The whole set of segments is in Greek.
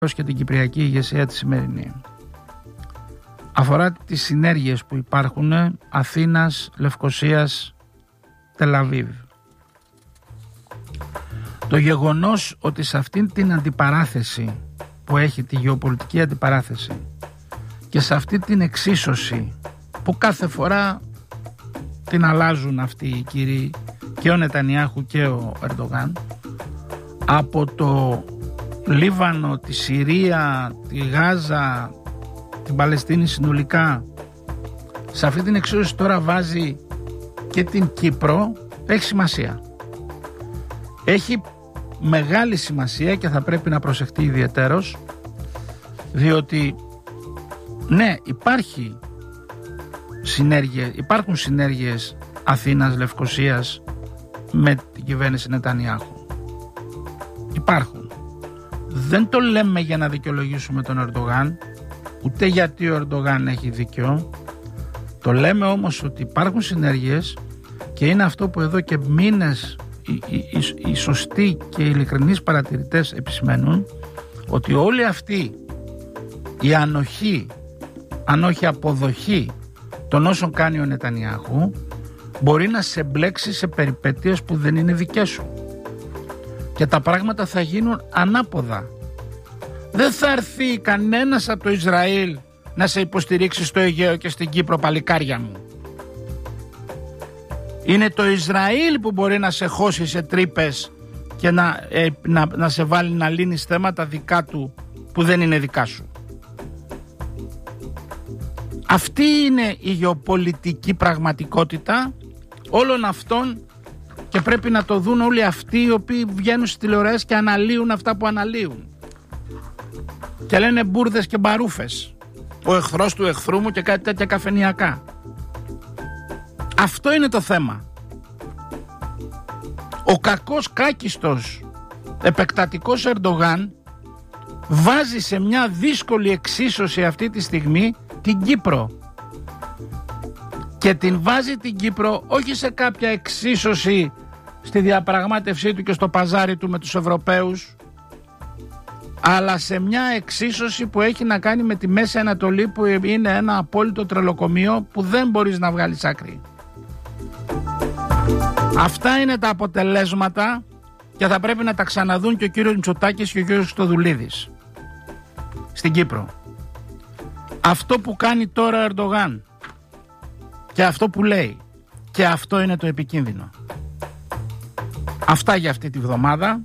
και την κυπριακή ηγεσία τη σημερινή. Αφορά τις συνέργειες που υπάρχουν Αθήνας, Λευκωσίας, Τελαβίβ. Το γεγονός ότι σε αυτήν την αντιπαράθεση που έχει, τη γεωπολιτική αντιπαράθεση, και σε αυτή την εξίσωση που κάθε φορά την αλλάζουν αυτοί οι κύριοι, και ο Νετανιάχου και ο Ερντογάν, από το Λίβανο, τη Συρία, τη Γάζα, την Παλαιστίνη συνολικά, σε αυτή την εξίσωση τώρα βάζει και την Κύπρο, έχει σημασία. Έχει μεγάλη σημασία και θα πρέπει να προσεχτεί ιδιαιτέρως, διότι ναι, υπάρχουν συνέργειες Αθήνας, Λευκωσίας με την κυβέρνηση Νετανιάχου. Υπάρχουν. Δεν το λέμε για να δικαιολογήσουμε τον Ερντογάν, ούτε γιατί ο Ερντογάν έχει δίκιο. Το λέμε όμως ότι υπάρχουν συνέργειες, και είναι αυτό που εδώ και μήνες οι σωστοί και οι ειλικρινείς παρατηρητές επισημαίνουν, ότι όλη αυτή η ανοχή, αν όχι αποδοχή των όσων κάνει ο Νετανιάχου, μπορεί να σε μπλέξει σε περιπέτειες που δεν είναι δικές σου, και τα πράγματα θα γίνουν ανάποδα. Δεν θα έρθει κανένας από το Ισραήλ να σε υποστηρίξει στο Αιγαίο και στην Κύπρο, παλικάρια μου. Είναι το Ισραήλ που μπορεί να σε χώσει σε τρύπες και να σε βάλει να λύνεις θέματα δικά του που δεν είναι δικά σου. Αυτή είναι η γεωπολιτική πραγματικότητα όλων αυτών, και πρέπει να το δουν όλοι αυτοί οι οποίοι βγαίνουν στις τηλεοράσεις και αναλύουν αυτά που αναλύουν και λένε μπουρδες και μπαρούφες, ο εχθρός του εχθρού μου και κάτι τέτοια καφενιακά. Αυτό είναι το θέμα. Ο κακός κάκιστος επεκτατικός Ερντογάν βάζει σε μια δύσκολη εξίσωση αυτή τη στιγμή την Κύπρο, και την βάζει την Κύπρο όχι σε κάποια εξίσωση στη διαπραγμάτευσή του και στο παζάρι του με τους Ευρωπαίους, αλλά σε μια εξίσωση που έχει να κάνει με τη Μέση Ανατολή, που είναι ένα απόλυτο τρελοκομείο που δεν μπορείς να βγάλεις άκρη. Αυτά είναι τα αποτελέσματα, και θα πρέπει να τα ξαναδούν και ο κύριος Μητσοτάκης και ο κύριος Χριστοδουλίδης στην Κύπρο. Αυτό που κάνει τώρα ο Ερντογάν και αυτό που λέει, και αυτό είναι το επικίνδυνο. Αυτά για αυτή τη βδομάδα.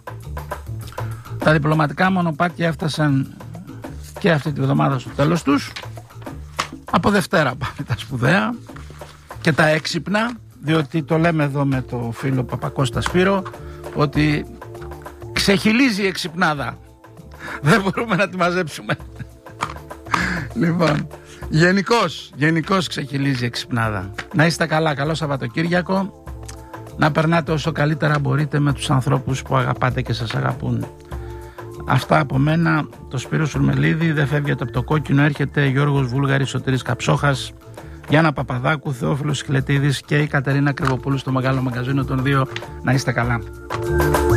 Τα διπλωματικά μονοπάτια έφτασαν και αυτή τη βδομάδα στο τέλος τους. Από Δευτέρα πάνε τα σπουδαία και τα έξυπνα, διότι το λέμε εδώ με το φίλο Παπακώστα Σπύρο, ότι ξεχυλίζει η εξυπνάδα. Δεν μπορούμε να τη μαζέψουμε. Λοιπόν, γενικώς ξεχυλίζει η εξυπνάδα. Να είστε καλά, καλό Σαββατοκύριακο. Να περνάτε όσο καλύτερα μπορείτε με τους ανθρώπους που αγαπάτε και σας αγαπούν. Αυτά από μένα, το Σπύρο Σουρμελίδη. Δεν φεύγετε από το κόκκινο, έρχεται Γιώργος Βούλγαρης, Σωτήρης Καψόχας, Γιάννα Παπαδάκου, Θεόφιλος Σκυλετίδης και η Κατερίνα Κρυβοπούλου στο μεγάλο μαγκαζίνο των δύο. Να είστε καλά.